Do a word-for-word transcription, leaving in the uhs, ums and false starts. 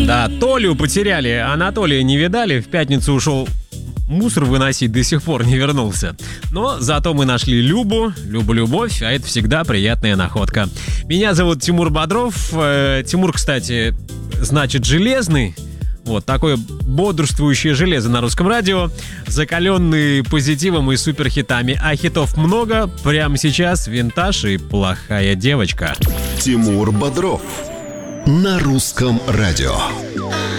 Да, Толю потеряли, Анатолия не видали, в пятницу ушел мусор выносить, до сих пор не вернулся. Но зато мы нашли Любу, Любу-любовь, а это всегда приятная находка. Меня зовут Тимур Бодров. Э, Тимур, кстати, значит железный. Вот такое бодрствующее железо на русском радио, закаленный позитивом и суперхитами. А хитов много. Прямо сейчас «Винтаж» и «Плохая девочка». Тимур Бодров на русском радио.